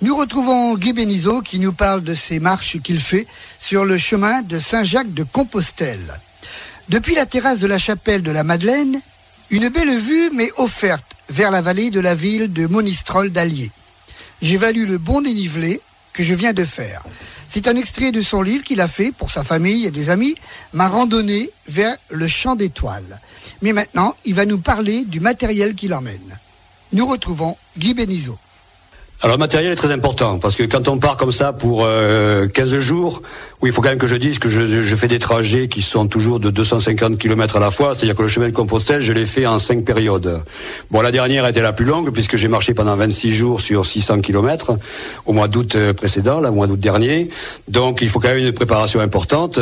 Nous retrouvons Guy Bénizot qui nous parle de ses marches qu'il fait sur le chemin de Saint-Jacques de Compostelle. Depuis la terrasse de la chapelle de la Madeleine, une belle vue m'est offerte vers la vallée de la ville de Monistrol d'Allier. J'évalue le bon dénivelé que je viens de faire. C'est un extrait de son livre qu'il a fait pour sa famille et des amis, Ma randonnée vers le champ d'étoiles. Mais maintenant, il va nous parler du matériel qu'il emmène. Nous retrouvons Guy Bénizot. Alors le matériel est très important parce que quand on part comme ça pour 15 jours, oui, il faut quand même que je dise que je fais des trajets qui sont toujours de 250 km à la fois, c'est-à-dire que le chemin de Compostelle, je l'ai fait en 5 périodes. Bon, la dernière était la plus longue puisque j'ai marché pendant 26 jours sur 600 km au mois d'août précédent, là, au mois d'août dernier. Donc il faut quand même une préparation importante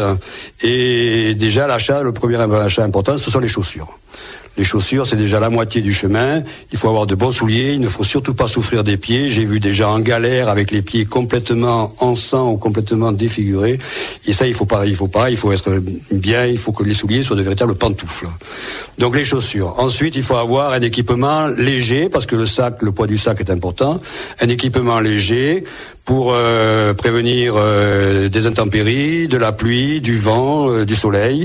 et déjà le premier achat important, ce sont les chaussures. Les chaussures, c'est déjà la moitié du chemin. Il faut avoir de bons souliers. Il ne faut surtout pas souffrir des pieds. J'ai vu des gens en galère avec les pieds complètement en sang ou complètement défigurés. Et ça, il faut pas. Il faut être bien. Il faut que les souliers soient de véritables pantoufles. Donc les chaussures. Ensuite, il faut avoir un équipement léger parce que le poids du sac est important. Un équipement léger pour prévenir des intempéries, de la pluie, du vent, du soleil.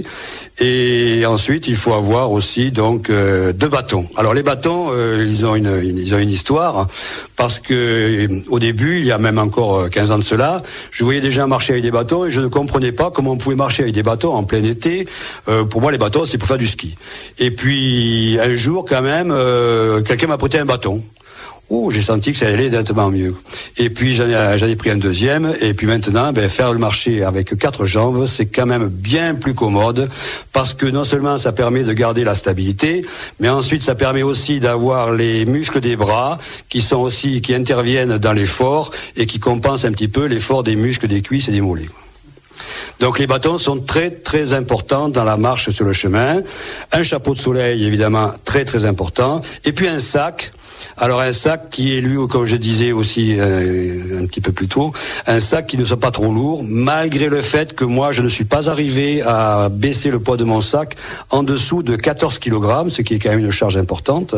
Et ensuite, il faut avoir aussi donc 2 bâtons. Alors les bâtons, ils ont une histoire parce que au début, il y a même encore 15 ans de cela, je voyais des gens marcher avec des bâtons et je ne comprenais pas comment on pouvait marcher avec des bâtons en plein été. Pour moi, les bâtons, c'est pour faire du ski. Et puis un jour, quand même, quelqu'un m'a prêté un bâton. Oh, j'ai senti que ça allait nettement mieux. Et puis j'en ai pris un deuxième. Et puis maintenant, faire le marché avec 4 jambes, c'est quand même bien plus commode parce que non seulement ça permet de garder la stabilité, mais ensuite ça permet aussi d'avoir les muscles des bras qui interviennent dans l'effort et qui compensent un petit peu l'effort des muscles des cuisses et des mollets. Donc les bâtons sont très très importants dans la marche sur le chemin. Un chapeau de soleil évidemment très très important. Et puis un sac. Alors un sac qui est lui, comme je disais aussi un petit peu plus tôt, un sac qui ne soit pas trop lourd, malgré le fait que moi je ne suis pas arrivé à baisser le poids de mon sac en dessous de 14 kg, ce qui est quand même une charge importante.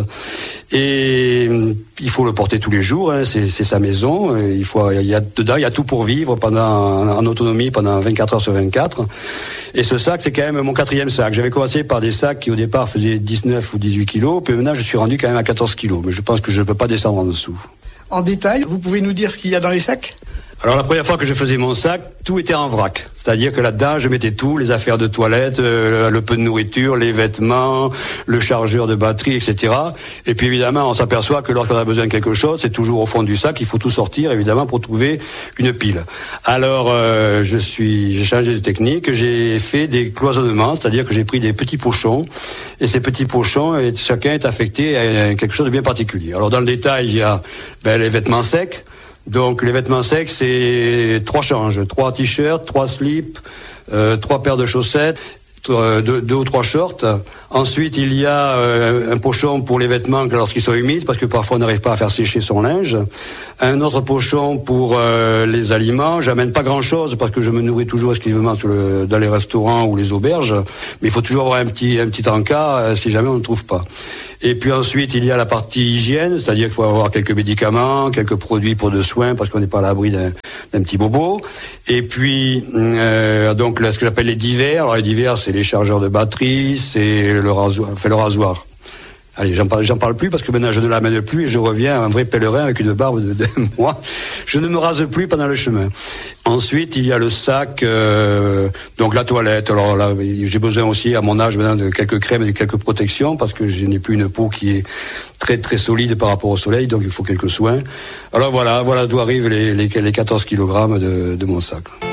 Et il faut le porter tous les jours, c'est sa maison. Il y a tout pour vivre en autonomie pendant 24 heures sur 24. Et ce sac, c'est quand même mon 4e sac. J'avais commencé par des sacs qui au départ faisaient 19 ou 18 kilos, puis maintenant je suis rendu quand même à 14 kilos. Mais je pense que je ne peux pas descendre en dessous. En détail, vous pouvez nous dire ce qu'il y a dans les sacs ? Alors la première fois que je faisais mon sac, tout était en vrac. C'est-à-dire que là-dedans, je mettais tout, les affaires de toilette, le peu de nourriture, les vêtements, le chargeur de batterie, etc. Et puis évidemment, on s'aperçoit que lorsqu'on a besoin de quelque chose, c'est toujours au fond du sac, il faut tout sortir évidemment pour trouver une pile. Alors j'ai changé de technique, j'ai fait des cloisonnements, c'est-à-dire que j'ai pris des petits pochons, et ces petits pochons, chacun est affecté à quelque chose de bien particulier. Alors dans le détail, il y a les vêtements secs. Donc les vêtements secs, c'est 3 changes, 3 t-shirts, 3 slips, 3 paires de chaussettes, 2 ou 3 shorts. Ensuite, il y a un pochon pour les vêtements lorsqu'ils sont humides, parce que parfois on n'arrive pas à faire sécher son linge. Un autre pochon pour les aliments. J'amène pas grand-chose parce que je me nourris toujours exclusivement dans les restaurants ou les auberges. Mais il faut toujours avoir un petit encas si jamais on ne trouve pas. Et puis ensuite, il y a la partie hygiène, c'est-à-dire qu'il faut avoir quelques médicaments, quelques produits pour de soins, parce qu'on n'est pas à l'abri d'un petit bobo. Et puis, donc, là, ce que j'appelle les divers. Alors, les divers, c'est les chargeurs de batterie, c'est le rasoir. Allez, j'en parle plus parce que maintenant je ne l'amène plus et je reviens un vrai pèlerin avec une barbe de moi. Je ne me rase plus pendant le chemin. Ensuite, il y a le sac, donc la toilette. Alors là, j'ai besoin aussi, à mon âge maintenant, de quelques crèmes et de quelques protections parce que je n'ai plus une peau qui est très très solide par rapport au soleil, donc il faut quelques soins. Alors voilà d'où arrivent les 14 kg de mon sac.